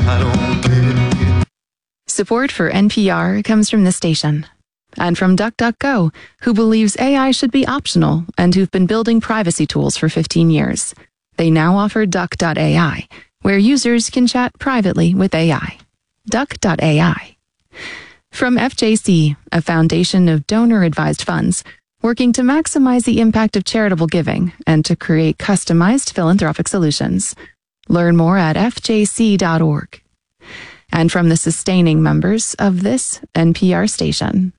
I don't get it. Support for NPR comes from the station and from DuckDuckGo, who believes AI should be optional and who've been building privacy tools for 15 years. They now offer Duck.ai, where users can chat privately with AI. Duck.ai. From FJC, a foundation of donor-advised funds, working to maximize the impact of charitable giving and to create customized philanthropic solutions. Learn more at fjc.org. And from the sustaining members of this NPR station.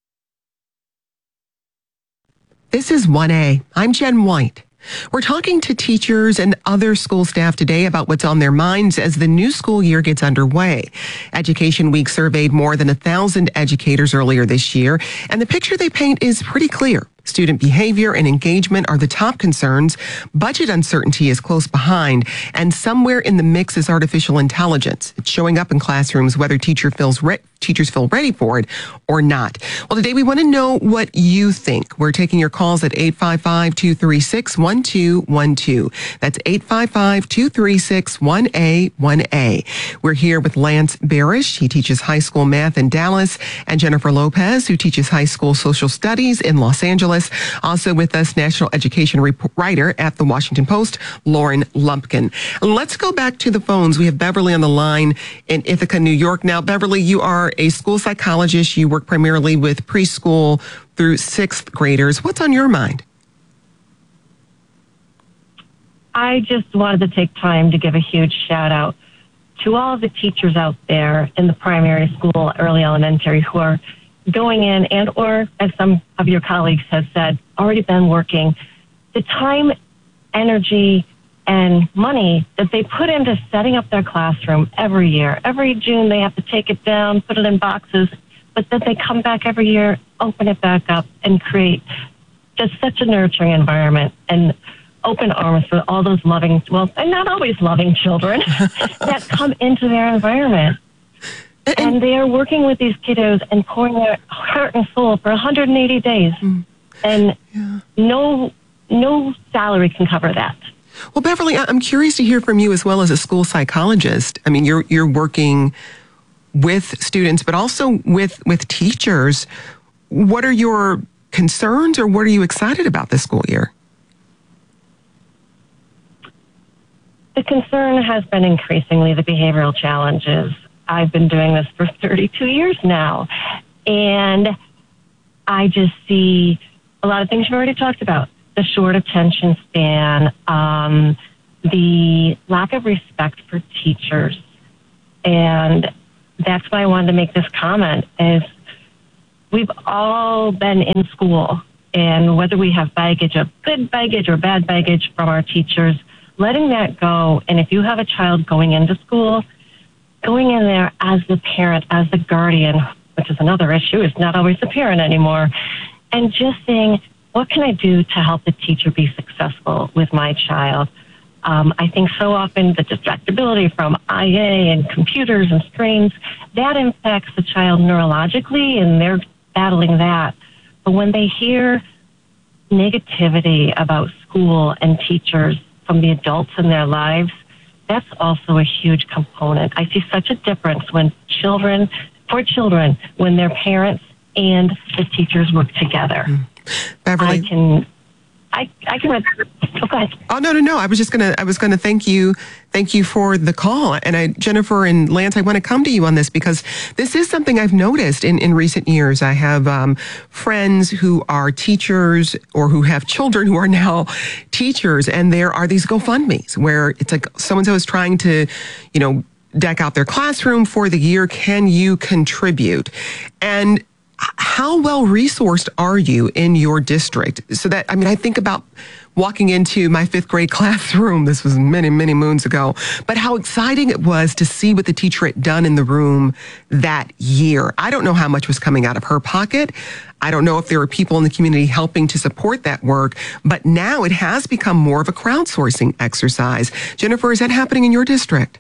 This is 1A. I'm Jen White. We're talking to teachers and other school staff today about what's on their minds as the new school year gets underway. Education Week surveyed more than 1,000 educators earlier this year, and the picture they paint is pretty clear. Student behavior and engagement are the top concerns. Budget uncertainty is close behind, and somewhere in the mix is artificial intelligence. It's showing up in classrooms whether teachers feel ready for it or not. Well, today we want to know what you think. We're taking your calls at 855-236-1212. That's 855-236-1A1A. We're here with Lance Barish. He teaches high school math in Dallas, and Jennifer Lopez, who teaches high school social studies in Los Angeles. Also with us, national education writer at the Washington Post, Lauren Lumpkin. Let's go back to the phones. We have Beverly on the line in Ithaca, New York. Now, Beverly, you are a school psychologist. You work primarily with preschool through sixth graders. What's on your mind? I just wanted to take time to give a huge shout out to all of the teachers out there in the primary school, early elementary, who are going in and, or as some of your colleagues have said, already been working. The time, energy, and money that they put into setting up their classroom every year. Every June they have to take it down, put it in boxes, but then they come back every year, open it back up, and create just such a nurturing environment and open arms for all those loving, well, and not always loving children that come into their environment. And they are working with these kiddos and pouring their heart and soul for 180 days. And no salary can cover that. Well, Beverly, I'm curious to hear from you as well as a school psychologist. I mean, you're working with students, but also with teachers. What are your concerns, or what are you excited about this school year? The concern has been increasingly the behavioral challenges. I've been doing this for 32 years now, and I just see a lot of things you've already talked about. The short attention span, the lack of respect for teachers. And that's why I wanted to make this comment, is we've all been in school, and whether we have baggage, of good baggage or bad baggage from our teachers, letting that go. And if you have a child going into school, going in there as the parent, as the guardian, which is another issue, is not always the parent anymore, and just saying, what can I do to help the teacher be successful with my child? I think so often the distractibility from IA and computers and screens, that impacts the child neurologically, and they're battling that. But when they hear negativity about school and teachers from the adults in their lives, that's also a huge component. I see such a difference when children, when their parents and the teachers work together. Beverly, I can. Oh, go ahead. Oh, no. I was gonna thank you for the call. And Jennifer and Lance, I want to come to you on this because this is something I've noticed in recent years. I have friends who are teachers or who have children who are now teachers, and there are these GoFundMes where it's like so-and-so is trying to, deck out their classroom for the year. Can you contribute? And how well resourced are you in your district? So that, I think about walking into my fifth grade classroom. This was many, many moons ago, but how exciting it was to see what the teacher had done in the room that year. I don't know how much was coming out of her pocket. I don't know if there were people in the community helping to support that work, but now it has become more of a crowdsourcing exercise. Jennifer, is that happening in your district?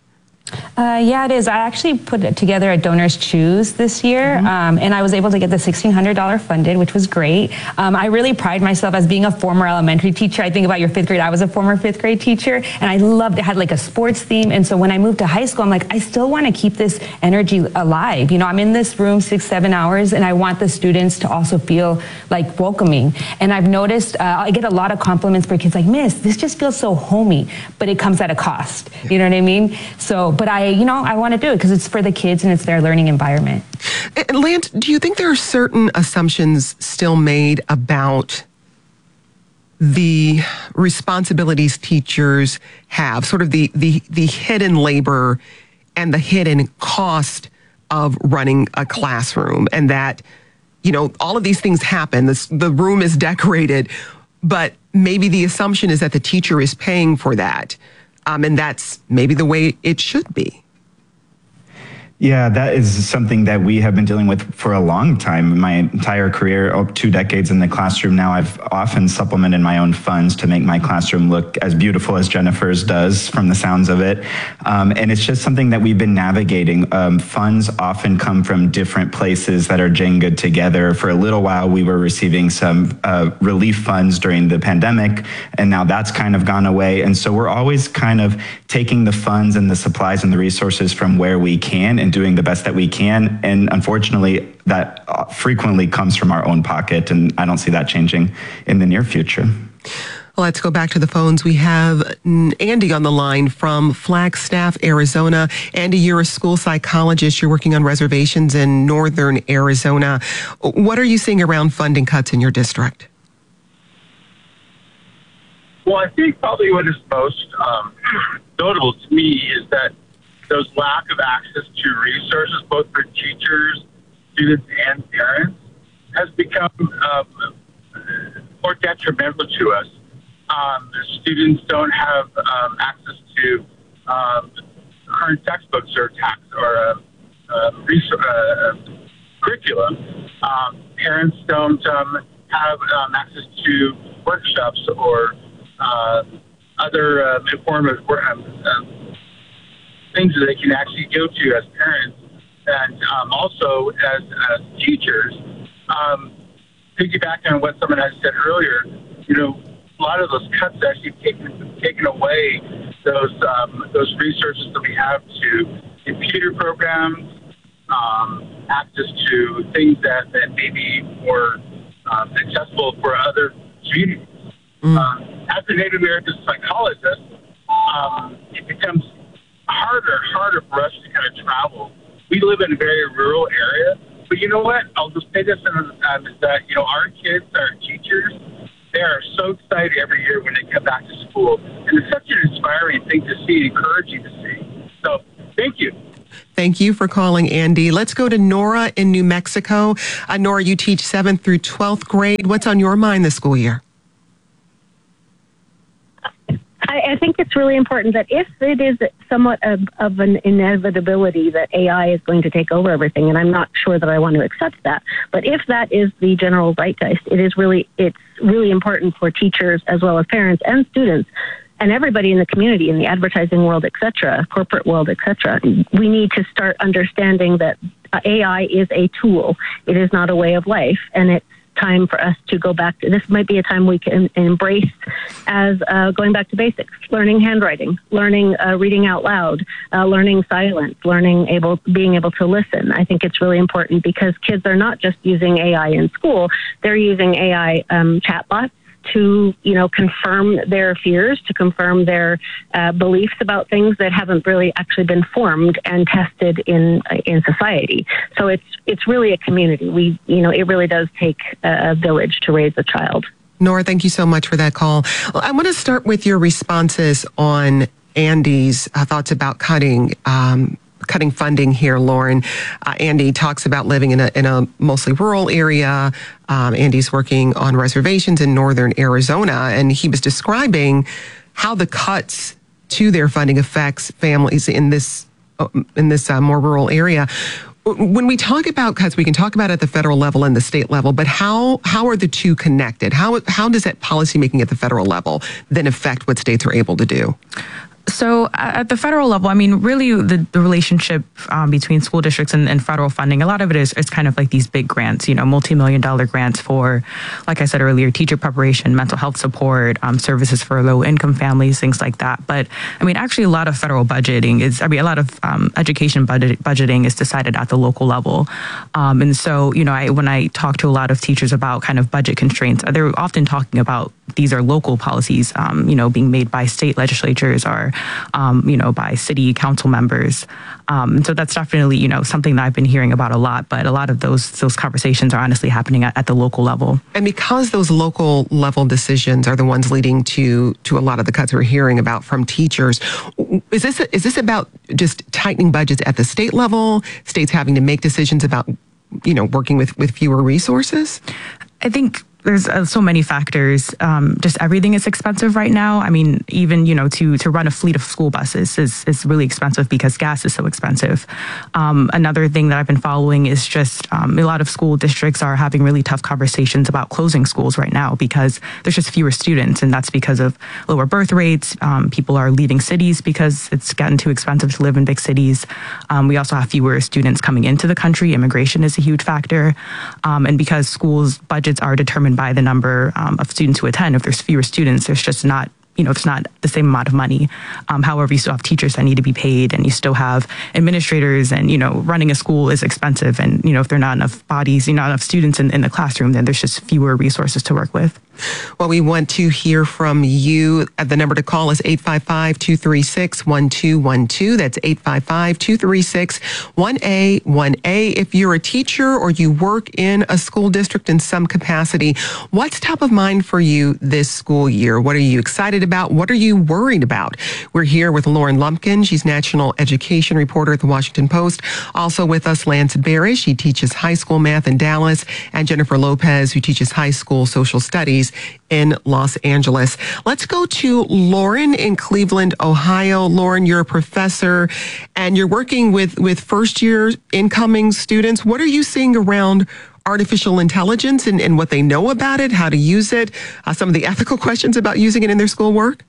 Yeah, it is. I actually put together a Donors Choose this year, and I was able to get the $1,600 funded, which was great. I really pride myself as being a former elementary teacher. I think about your fifth grade. I was a former fifth grade teacher, and I loved it. Had like a sports theme, and so when I moved to high school, I'm like, I still want to keep this energy alive. You know, I'm in this room 6-7 hours, and I want the students to also feel like welcoming. And I've noticed I get a lot of compliments for kids like, Miss, this just feels so homey, but it comes at a cost. You know what I mean? So, but I want to do it because it's for the kids and it's their learning environment. And Lance, do you think there are certain assumptions still made about the responsibilities teachers have, sort of the hidden labor and the hidden cost of running a classroom, and that, you know, all of these things happen, the room is decorated, but maybe the assumption is that the teacher is paying for that, and that's maybe the way it should be? Yeah, that is something that we have been dealing with for a long time. My entire career, 2 decades in the classroom now, I've often supplemented my own funds to make my classroom look as beautiful as Jennifer's does from the sounds of it. And it's just something that we've been navigating. Funds often come from different places that are Jenga together. For a little while, we were receiving some relief funds during the pandemic, and now that's kind of gone away. And so we're always kind of taking the funds and the supplies and the resources from where we can and doing the best that we can. And unfortunately, that frequently comes from our own pocket, and I don't see that changing in the near future. Let's go back to the phones. We have Andy on the line from Flagstaff, Arizona. Andy, you're a school psychologist. You're working on reservations in northern Arizona. What are you seeing around funding cuts in your district? Well, I think probably what is most notable to me is that those lack of access to resources, both for teachers, students, and parents, has become more detrimental to us. Students don't have access to current textbooks or curriculum. Parents don't have access to workshops or other informative things that they can actually go to as parents, and also as teachers. Piggybacking on what someone had said earlier, you know, a lot of those cuts actually taken away those resources that we have to computer programs, access to things that may be more accessible for other communities. As a Native American psychologist, it becomes harder for us to kind of travel. We live in a very rural area, but you know what? I'll just say this is that, you know, our kids, our teachers, they are so excited every year when they come back to school. And it's such an inspiring thing to see, encouraging to see. So thank you. Thank you for calling, Andy. Let's go to Nora in New Mexico. Nora, you teach 7th through 12th grade. What's on your mind this school year? I think it's really important that if it is somewhat of an inevitability that AI is going to take over everything, and I'm not sure that I want to accept that, but if that is the general zeitgeist, it's really important for teachers as well as parents and students and everybody in the community, in the advertising world, et cetera, corporate world, et cetera. We need to start understanding that AI is a tool. It is not a way of life, and it's time for us to go back to, this might be a time we can embrace as going back to basics, learning handwriting, learning reading out loud, learning silence, being able to listen. I think it's really important because kids are not just using AI in school, they're using AI chatbots to, you know, confirm their fears, to confirm their beliefs about things that haven't really actually been formed and tested in society. So it's really a community. It really does take a village to raise a child. Nora, thank you so much for that call. I want to start with your responses on Andy's thoughts about cutting funding here, Lauren. Andy talks about living in a mostly rural area. Andy's working on reservations in northern Arizona, and he was describing how the cuts to their funding affects families in this more rural area. When we talk about cuts, we can talk about it at the federal level and the state level, but how are the two connected? How does that policymaking at the federal level then affect what states are able to do? So at the federal level, I mean, really the relationship between school districts and federal funding, a lot of it is kind of like these big grants, multi-million-dollar grants for, like I said earlier, teacher preparation, mental health support, services for low-income families, things like that. But I mean, actually a lot of federal budgeting a lot of education budgeting is decided at the local level. And so, when I talk to a lot of teachers about kind of budget constraints, they're often talking about these are local policies, being made by state legislatures or, by city council members. And so that's definitely, something that I've been hearing about a lot, but a lot of those conversations are honestly happening at the local level. And because those local level decisions are the ones leading to a lot of the cuts we're hearing about from teachers, is this about just tightening budgets at the state level, states having to make decisions about, working with fewer resources? I think there's so many factors. Just everything is expensive right now. I mean, even, to run a fleet of school buses is really expensive because gas is so expensive. Another thing that I've been following is just a lot of school districts are having really tough conversations about closing schools right now because there's just fewer students, and that's because of lower birth rates. People are leaving cities because it's gotten too expensive to live in big cities. We also have fewer students coming into the country. Immigration is a huge factor. And because schools' budgets are determined by the number of students who attend. If there's fewer students, there's just not, it's not the same amount of money. However, you still have teachers that need to be paid, and you still have administrators, and, running a school is expensive. And, if there are not enough bodies, not enough students in the classroom, then there's just fewer resources to work with. Well, we want to hear from you. The number to call is 855-236-1212. That's 855-236-1A1A. If you're a teacher or you work in a school district in some capacity, what's top of mind for you this school year? What are you excited about? What are you worried about? We're here with Lauren Lumpkin. She's national education reporter at the Washington Post. Also with us, Lance Barish. He teaches high school math in Dallas, and Jennifer Lopez, who teaches high school social studies in Los Angeles. Let's go to Lauren in Cleveland, Ohio. Lauren, you're a professor and you're working with first year incoming students. What are you seeing around artificial intelligence and what they know about it, how to use it, some of the ethical questions about using it in their schoolwork?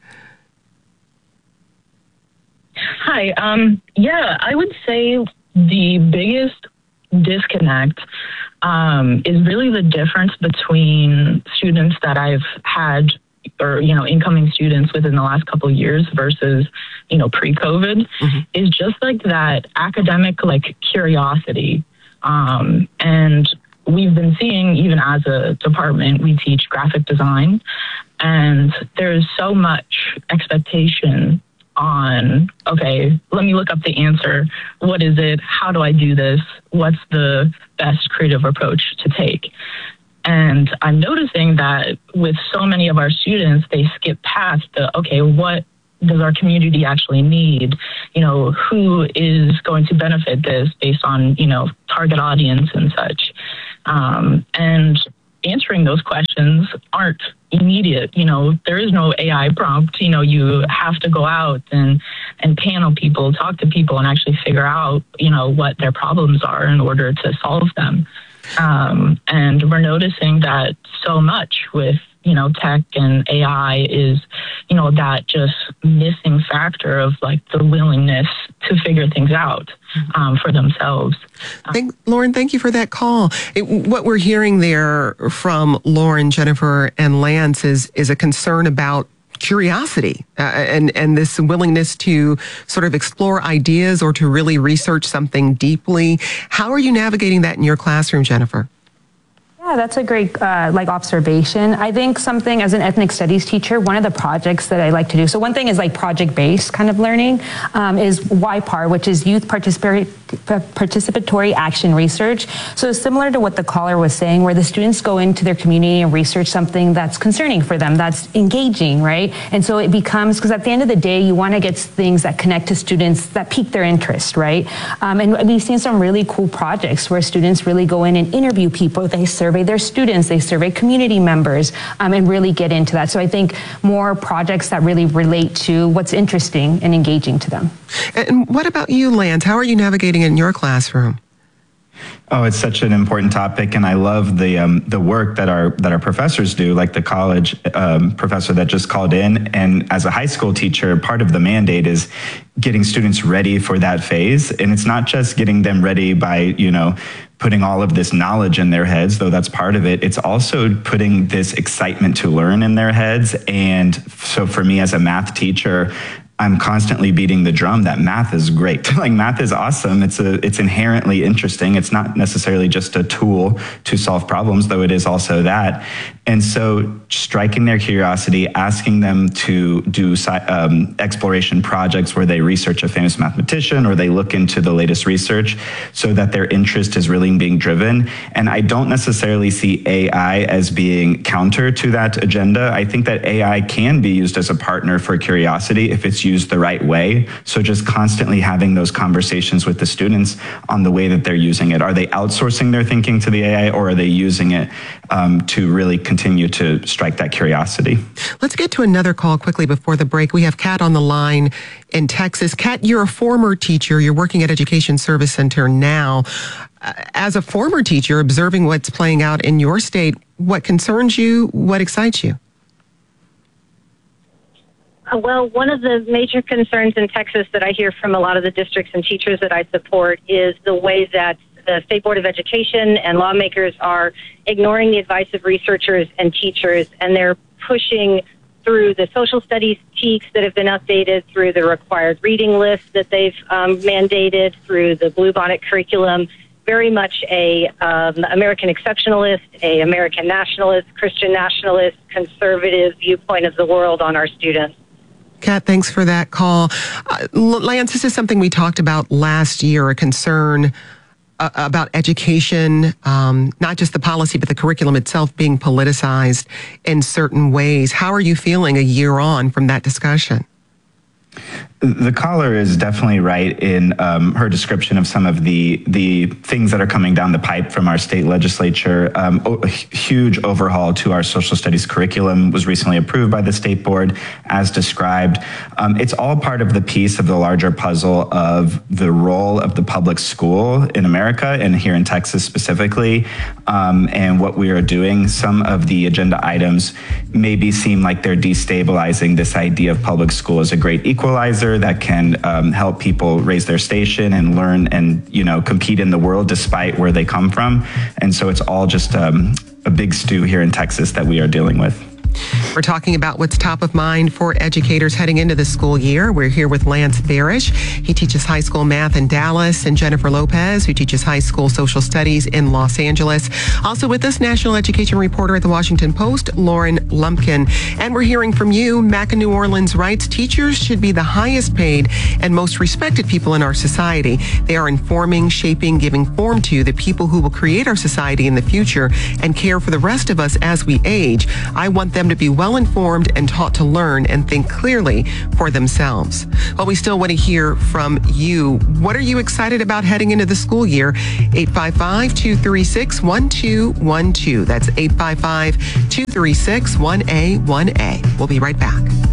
Hi. I would say the biggest disconnect is really the difference between students that I've had or, incoming students within the last couple of years versus, pre-COVID is just like that academic, curiosity. And we've been seeing, even as a department, we teach graphic design, and there's so much expectation on, okay, let me look up the answer. What is it? How do I do this? What's the best creative approach to take? And I'm noticing that with so many of our students, they skip past the, okay, what does our community actually need? Who is going to benefit this based on, target audience and such? And answering those questions aren't immediate. There is no AI prompt. You have to go out and panel people, talk to people, and actually figure out, what their problems are in order to solve them. And we're noticing that so much with, tech and AI is, that just missing factor of the willingness to figure things out for themselves. Lauren, thank you for that call. What we're hearing there from Lauren, Jennifer, and Lance is a concern about curiosity and this willingness to sort of explore ideas or to really research something deeply. How are you navigating that in your classroom, Jennifer? Yeah, that's a great observation. I think something as an ethnic studies teacher, one of the projects that I like to do, so one thing is project-based kind of learning, is YPAR, which is Youth Participatory Action Research. So it's similar to what the caller was saying, where the students go into their community and research something that's concerning for them, that's engaging, right? And so it becomes, because at the end of the day, you want to get things that connect to students that pique their interest, right? And we've seen some really cool projects where students really go in and interview people. They survey their students, they survey community members, and really get into that. So I think more projects that really relate to what's interesting and engaging to them. And what about you, Lance? How are you navigating in your classroom? Oh, it's such an important topic, and I love the work that our professors do, like the college professor that just called in. And as a high school teacher, part of the mandate is getting students ready for that phase. And it's not just getting them ready by, putting all of this knowledge in their heads, though that's part of it. It's also putting this excitement to learn in their heads. And so for me as a math teacher, I'm constantly beating the drum that math is great. Like, math is awesome. It's inherently interesting. It's not necessarily just a tool to solve problems, though it is also that. And so striking their curiosity, asking them to do exploration projects where they research a famous mathematician or they look into the latest research so that their interest is really being driven. And I don't necessarily see AI as being counter to that agenda. I think that AI can be used as a partner for curiosity if it's used the right way. So just constantly having those conversations with the students on the way that they're using it. Are they outsourcing their thinking to the AI, or are they using it to really continue to strike that curiosity? Let's get to another call quickly before the break. We have Kat on the line in Texas. Kat, you're a former teacher. You're working at Education Service Center now. As a former teacher, observing what's playing out in your state, what concerns you? What excites you? Well, one of the major concerns in Texas that I hear from a lot of the districts and teachers that I support is the way that the State Board of Education and lawmakers are ignoring the advice of researchers and teachers, and they're pushing through the social studies TEKS that have been updated, through the required reading list that they've mandated, through the Bluebonnet curriculum, very much a American exceptionalist, a American nationalist, Christian nationalist, conservative viewpoint of the world on our students. Kat, thanks for that call. Lance, this is something we talked about last year, a concern about education, not just the policy, but the curriculum itself being politicized in certain ways. How are you feeling a year on from that discussion? The caller is definitely right in her description of some of the things that are coming down the pipe from our state legislature. A huge overhaul to our social studies curriculum was recently approved by the state board, as described. It's all part of the piece of the larger puzzle of the role of the public school in America and here in Texas specifically, and what we are doing. Some of the agenda items maybe seem like they're destabilizing this idea of public school as a great equalizer that can help people raise their station and learn and, compete in the world despite where they come from. And so it's all just a big stew here in Texas that we are dealing with. We're talking about what's top of mind for educators heading into the school year. We're here with Lance Barish. He teaches high school math in Dallas, and Jennifer Lopez, who teaches high school social studies in Los Angeles. Also with us, national education reporter at the Washington Post, Lauren Lumpkin. And we're hearing from you. Mac in New Orleans writes, teachers should be the highest paid and most respected people in our society. They are informing, shaping, giving form to the people who will create our society in the future and care for the rest of us as we age. I want them to be well informed and taught to learn and think clearly for themselves. Well, we still want to hear from you. What are you excited about heading into the school year? 855-236-1212. That's 855-236-1A1A. We'll be right back.